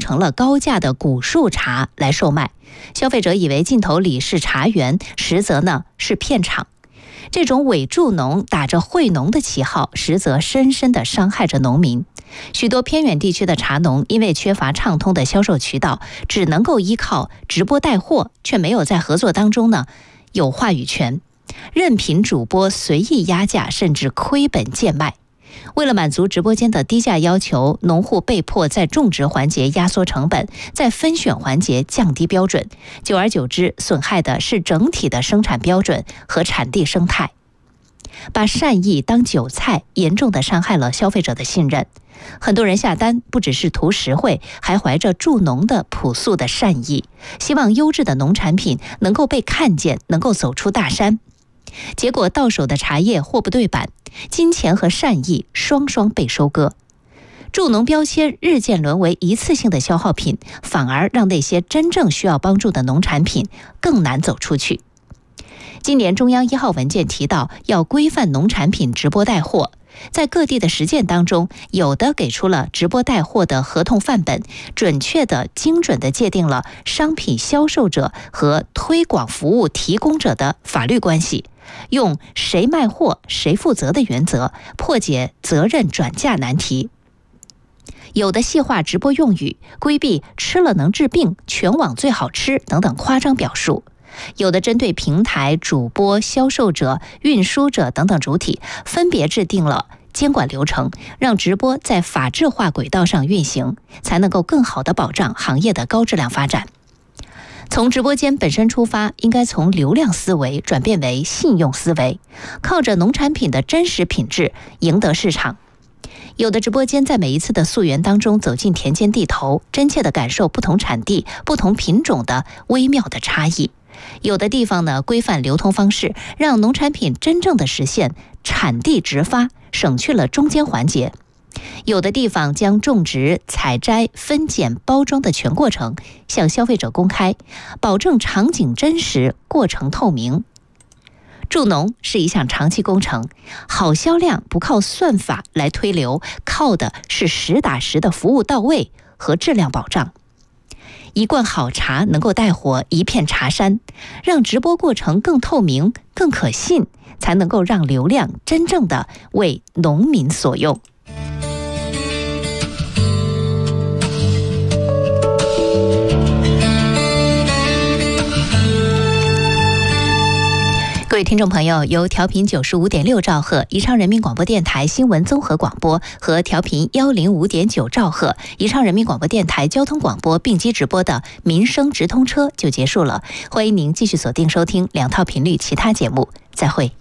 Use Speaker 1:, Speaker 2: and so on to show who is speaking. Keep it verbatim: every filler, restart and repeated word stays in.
Speaker 1: 成了高价的古树茶来售卖，消费者以为镜头里是茶园，实则呢是片场。这种伪助农打着惠农的旗号，实则深深地伤害着农民。许多偏远地区的茶农因为缺乏畅通的销售渠道，只能够依靠直播带货，却没有在合作当中呢有话语权，任凭主播随意压价，甚至亏本贱卖。为了满足直播间的低价要求，农户被迫在种植环节压缩成本，在分选环节降低标准，久而久之，损害的是整体的生产标准和产地生态。把善意当韭菜，严重地伤害了消费者的信任。很多人下单不只是图实惠，还怀着助农的朴素的善意，希望优质的农产品能够被看见，能够走出大山。结果到手的茶叶货不对版，金钱和善意双双被收割。助农标签日渐沦为一次性的消耗品，反而让那些真正需要帮助的农产品更难走出去。今年中央一号文件提到，要规范农产品直播带货。在各地的实践当中，有的给出了直播带货的合同范本，准确的、精准的界定了商品销售者和推广服务提供者的法律关系，用谁卖货谁负责的原则，破解责任转嫁难题。有的细化直播用语，规避吃了能治病、全网最好吃等等夸张表述。有的针对平台、主播、销售者、运输者等等主体，分别制定了监管流程，让直播在法治化轨道上运行，才能够更好地保障行业的高质量发展。从直播间本身出发，应该从流量思维转变为信用思维，靠着农产品的真实品质赢得市场。有的直播间在每一次的溯源当中走进田间地头，真切地感受不同产地、不同品种的微妙的差异。有的地方呢，规范流通方式，让农产品真正的实现产地直发，省去了中间环节。有的地方将种植、采摘、分拣、包装的全过程向消费者公开，保证场景真实、过程透明。助农是一项长期工程，好销量不靠算法来推流，靠的是实打实的服务到位和质量保障。一罐好茶能够带火一片茶山，让直播过程更透明、更可信，才能够让流量真正的为农民所用。各位听众朋友，由调频九十五点六兆赫宜昌人民广播电台新闻综合广播和调频幺零五点九兆赫宜昌人民广播电台交通广播并机直播的民生直通车就结束了。欢迎您继续锁定收听两套频率其他节目，再会。